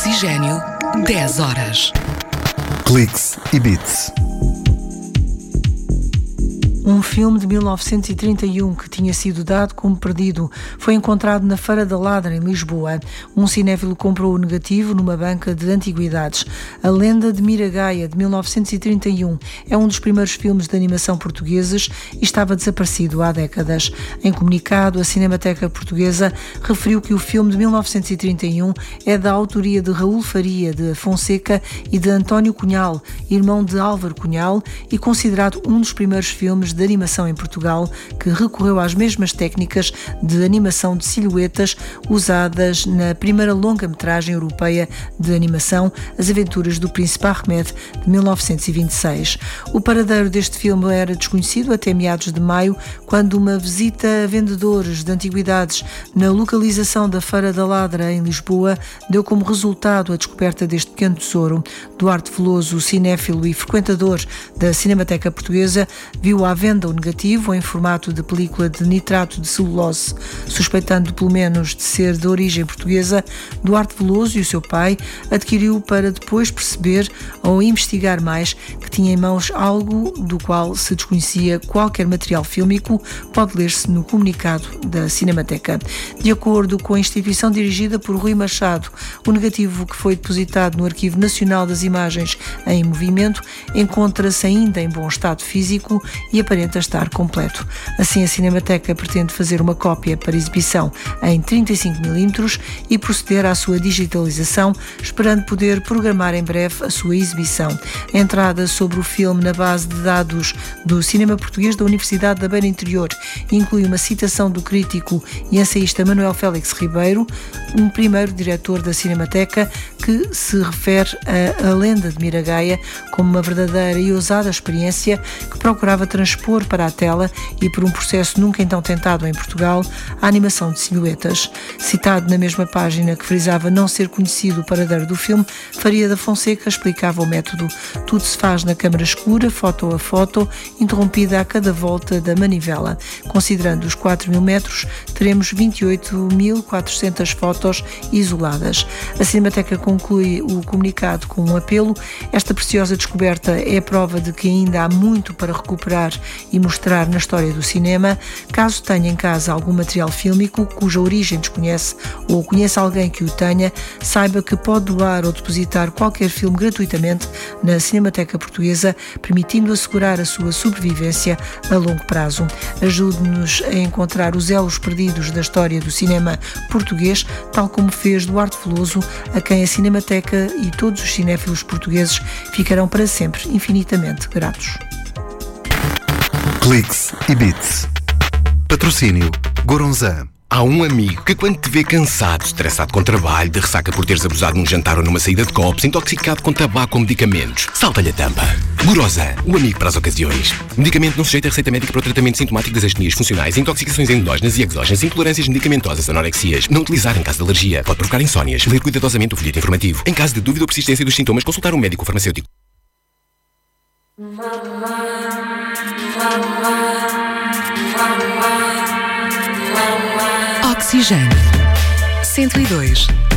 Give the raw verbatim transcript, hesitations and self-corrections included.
Oxigênio, dez horas. Cliques e Beats. Um filme de mil novecentos e trinta e um que tinha sido dado como perdido foi encontrado na Feira da Ladra, em Lisboa. Um cinéfilo comprou o negativo numa banca de antiguidades. A Lenda de Miragaia, de mil novecentos e trinta e um, é um dos primeiros filmes de animação portugueses e estava desaparecido há décadas. Em comunicado, a Cinemateca Portuguesa referiu que o filme de mil novecentos e trinta e um é da autoria de Raul Faria de Fonseca e de António Cunhal, irmão de Álvaro Cunhal, e considerado um dos primeiros filmes de animação em Portugal que recorreu às mesmas técnicas de animação de silhuetas usadas na primeira longa-metragem europeia de animação, As Aventuras do Príncipe Ahmed, de mil novecentos e vinte e seis. O paradeiro deste filme era desconhecido até meados de maio, quando uma visita a vendedores de antiguidades na localização da Feira da Ladra, em Lisboa, deu como resultado a descoberta deste pequeno tesouro. Duarte Veloso, cinéfilo e frequentador da Cinemateca Portuguesa, viu à venda o negativo em formato de película de nitrato de celulose. Suspeitando pelo menos de ser de origem portuguesa, Duarte Veloso e o seu pai adquiriu para depois perceber ou investigar mais que tinha em mãos algo do qual se desconhecia qualquer material fílmico. Pode ler-se no comunicado da Cinemateca. De acordo com a instituição dirigida por Rui Machado, o negativo, que foi depositado no Arquivo Nacional das Imagens em Movimento, encontra-se ainda em bom estado físico e aparenta estar completo. Assim, a Cinemateca pretende fazer uma cópia para exibição em trinta e cinco milímetros e proceder à sua digitalização, esperando poder programar em breve a sua exibição. A entrada sobre o filme na base de dados do cinema português da Universidade da Beira Interior inclui uma citação do crítico e ensaísta Manuel Félix Ribeiro, um primeiro diretor da Cinemateca, que se refere a A Lenda de Miragaia como uma verdadeira e ousada experiência que procurava transpor para a tela, e por um processo nunca então tentado em Portugal, a animação de silhuetas. Citado na mesma página que frisava não ser conhecido o paradeiro do filme, Faria da Fonseca explicava o método. Tudo se faz na câmara escura, foto a foto, interrompida a cada volta da manivela. Considerando os quatro mil metros, teremos vinte e oito mil e quatrocentas fotos isoladas. A Cinemateca conclui o comunicado com um apelo. Esta preciosa descoberta é a prova de que ainda há muito para recuperar e mostrar na história do cinema. Caso tenha em casa algum material fílmico cuja origem desconhece ou conheça alguém que o tenha, saiba que pode doar ou depositar qualquer filme gratuitamente na Cinemateca Portuguesa, permitindo assegurar a sua sobrevivência a longo prazo. Ajude-nos a encontrar os elos perdidos da história do cinema português, tal como fez Duarte Veloso, a quem a Cinemateca e todos os cinéfilos portugueses ficarão para sempre infinitamente gratos. Cliques e Beats. Patrocínio Goronzan. Há um amigo que, quando te vê cansado, estressado com trabalho, de ressaca por teres abusado num jantar ou numa saída de copos, intoxicado com tabaco ou medicamentos, salta-lhe a tampa. Goronzan, o amigo para as ocasiões. Medicamento não sujeito a receita médica para o tratamento sintomático das astenias funcionais, intoxicações endógenas e exógenas, intolerâncias medicamentosas, anorexias. Não utilizar em caso de alergia. Pode provocar insónias. Ler cuidadosamente o folheto informativo. Em caso de dúvida ou persistência dos sintomas, consultar um médico ou farmacêutico. Oxigênio, cento e dois.